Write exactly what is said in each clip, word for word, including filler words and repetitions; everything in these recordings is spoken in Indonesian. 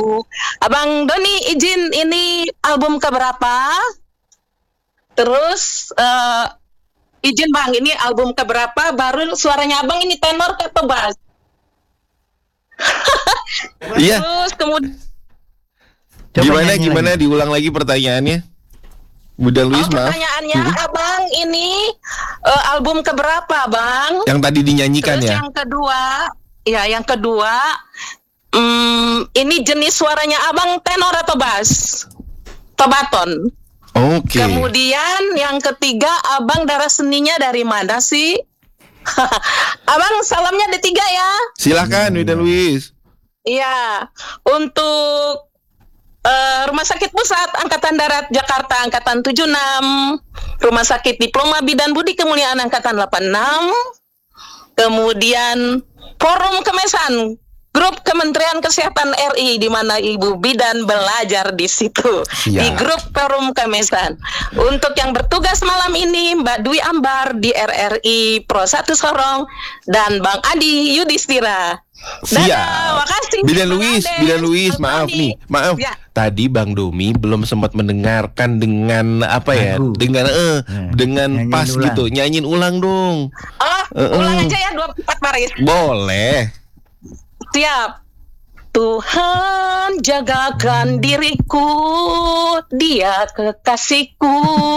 Abang Doni izin ini album keberapa? Terus uh, izin Bang, ini album keberapa? Baru suaranya Abang ini tenor atau bass? Iya. Terus kemudian gimana gimana lagi. Diulang lagi pertanyaannya, Bunda Luis, oh, maaf. Pertanyaannya, hmm. Abang ini uh, album keberapa, Bang? Yang tadi dinyanyikan. Terus ya. Yang kedua, ya yang kedua, um, ini jenis suaranya Abang tenor atau bass? Atau baton? Oke. Okay. Kemudian yang ketiga, Abang darah seninya dari mana sih? Abang salamnya ada tiga ya. Silakan, Bunda Luis. Iya, untuk uh, Rumah Sakit Pusat Angkatan Darat Jakarta Angkatan tujuh puluh enam, Rumah Sakit Diploma Bidan Budi Kemuliaan Angkatan delapan puluh enam, kemudian Forum Kemesan Grup Kementerian Kesehatan R I, di mana Ibu Bidan belajar di situ. Siap. Di grup Forum Kemesan. Untuk yang bertugas malam ini, Mbak Dwi Ambar di R R I Pro satu Sorong dan Bang Adi Yudhistira. Siap. Makasih. Bidan Luis, Bidan Luis, maaf nih, maaf. Ya. Tadi Bang Domi belum sempat mendengarkan dengan apa ya? Lagu. Dengan eh nah, dengan pas ulang. Gitu. Nyanyiin ulang dong. Oh, uh, ulang uh. aja ya dua empat baris. Boleh. Siap. Tuhan jagakan diriku, Dia kekasihku,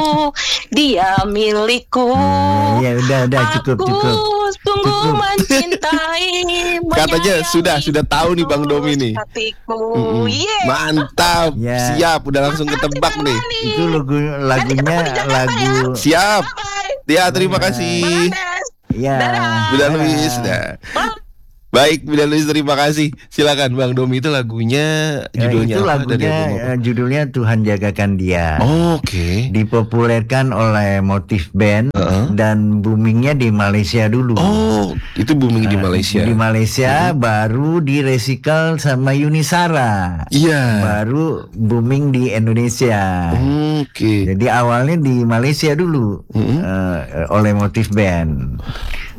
Dia milikku. Hmm, ya udah udah cukup Aku cukup. sungguh cukup. mencintai. Katanya sudah sudah tahu nih Bang Domi nih. Mm-hmm. Yeah. Mantap. Yeah. Siap, udah langsung ketebak nih. Itu lagu lagunya lagu. Siap. Ya, terima kasih. Ya. Bunda Luis. Dah. Baik, Bunda Luis, terima kasih. Silakan Bang Domi, itu lagunya judulnya ya, itu apa? Lagunya dari judulnya Tuhan Jagakan Dia. Oh, oke. Okay. Dipopulerkan oleh Motif Band uh-huh. dan boomingnya di Malaysia dulu. Oh, itu booming di Malaysia. Di Malaysia uh-huh. baru direcycle sama Yunisara. Iya. Yeah. Baru booming di Indonesia. Oke. Okay. Jadi awalnya di Malaysia dulu uh-huh. uh, oleh Motif Band.